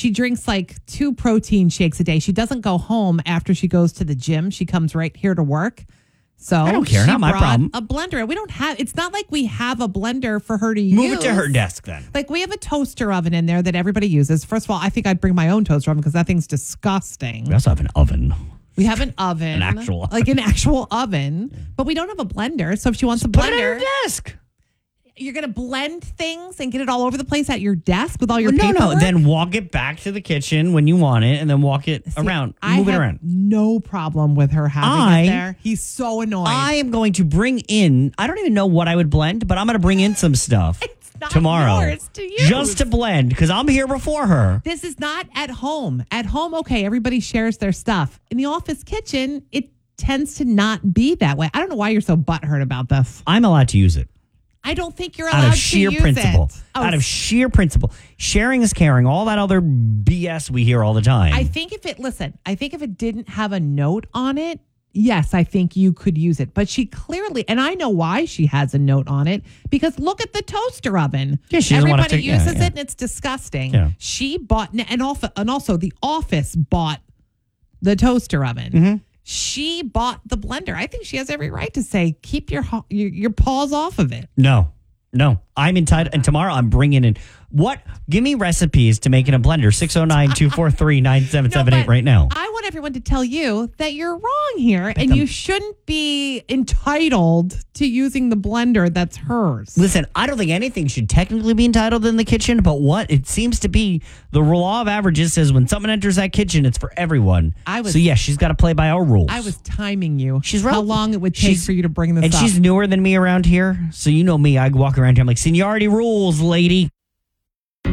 She drinks like 2 protein shakes a day. She doesn't go home after she goes to the gym. She comes right here to work. So I don't care. she Not my brought problem. A blender. We don't have. It's not like we have a blender for her to use. Move it to her desk then. Like we have a toaster oven in there that everybody uses. First of all, I think I'd bring my own toaster oven because that thing's disgusting. We also have an oven. We have an oven, An actual oven. like an actual oven, but we don't have a blender. So if she wants a Put it on blender, her desk. you're gonna blend things and get it all over the place at your desk with all your No. paperwork? Then walk it back to the kitchen when you want it, and then walk it around. Move it have around. No problem with her having it there. He's so annoying. I am going to bring in. I don't even know what I would blend, but I'm going to bring in some stuff not tomorrow yours to use. just to blend because I'm here before her. This is not at home. At home, okay, everybody shares their stuff. In the office kitchen, it tends to not be that way. I don't know why you're so butthurt about this. I'm allowed to use it. I don't think you're Out allowed of sheer to use principle. it. Oh, Out of sheer principle. Sharing is caring. All that other BS we hear all the time. I think if it didn't have a note on it, yes, I think you could use it. But she clearly, and I know why she has a note on it, because look at the toaster oven. Yeah, she doesn't want to Everybody take- uses yeah. it and it's disgusting. Yeah. She bought, and also the office bought the toaster oven. Mm-hmm. She bought the blender. I think she has every right to say, keep your paws off of it. No. I'm entitled. And tomorrow I'm bringing in what? Give me recipes to make in a blender. 609-243-9778 right now. I want everyone to tell you that you're wrong here and you shouldn't be entitled to using the blender that's hers. Listen, I don't think anything should technically be entitled in the kitchen, but what it seems to be the law of averages says when someone enters that kitchen, it's for everyone. So yes, she's got to play by our rules. I was timing you. She's how long it would take for you to bring this and up. she's newer than me around here, so you know me. I walk around here, I'm like, seniority rules, lady.